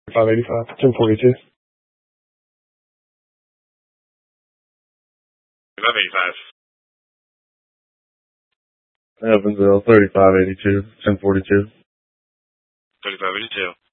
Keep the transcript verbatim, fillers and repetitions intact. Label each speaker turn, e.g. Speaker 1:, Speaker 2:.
Speaker 1: five eighty-five, ten forty-two.
Speaker 2: five eighty-five.
Speaker 3: Evansville, thirty-five eighty-two, ten forty-two.
Speaker 2: thirty-five eighty-two.